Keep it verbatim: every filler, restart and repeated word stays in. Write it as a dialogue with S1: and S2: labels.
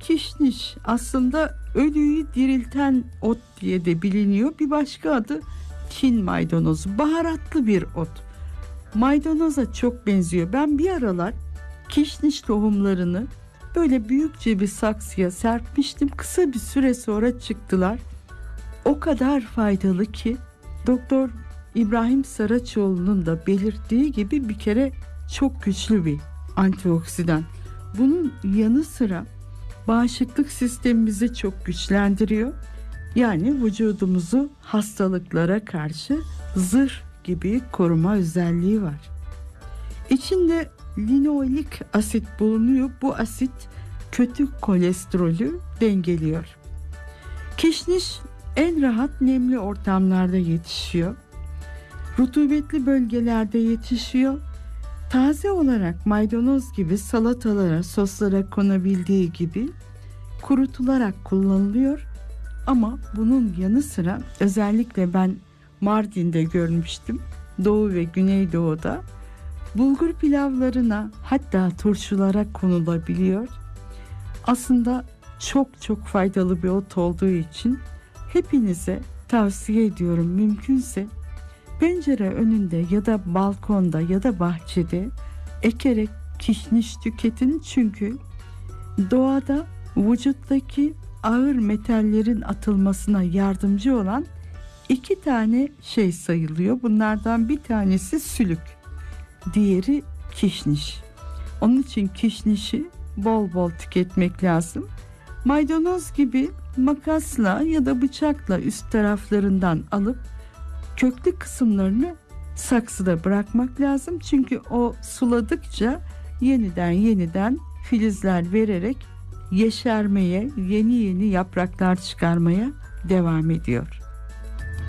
S1: kişniş aslında ölüyü dirilten ot diye de biliniyor. Bir başka adı Çin maydanozu. Baharatlı bir ot. Maydanoza çok benziyor. Ben bir aralar kişniş tohumlarını böyle büyükçe bir saksıya serpmiştim. Kısa bir süre sonra çıktılar. O kadar faydalı ki Doktor İbrahim Saraçoğlu'nun da belirttiği gibi bir kere çok güçlü bir antioksidan. Bunun yanı sıra bağışıklık sistemimizi çok güçlendiriyor. Yani vücudumuzu hastalıklara karşı zırh gibi koruma özelliği var. İçinde linoik asit bulunuyor. Bu asit kötü kolesterolü dengeliyor. Kişniş en rahat nemli ortamlarda yetişiyor. Rutubetli bölgelerde yetişiyor. Taze olarak maydanoz gibi salatalara, soslara konabildiği gibi kurutularak kullanılıyor. Ama bunun yanı sıra özellikle ben Mardin'de görmüştüm. Doğu ve Güneydoğu'da bulgur pilavlarına, hatta turşulara konulabiliyor. Aslında çok çok faydalı bir ot olduğu için hepinize tavsiye ediyorum, mümkünse pencere önünde ya da balkonda ya da bahçede ekerek kişniş tüketin. Çünkü doğada vücuttaki ağır metallerin atılmasına yardımcı olan iki tane şey sayılıyor. Bunlardan bir tanesi sülük, diğeri kişniş. Onun için kişnişi bol bol tüketmek lazım. Maydanoz gibi makasla ya da bıçakla üst taraflarından alıp köklü kısımlarını saksıda bırakmak lazım. Çünkü o suladıkça yeniden yeniden filizler vererek yeşermeye, yeni yeni yapraklar çıkarmaya devam ediyor.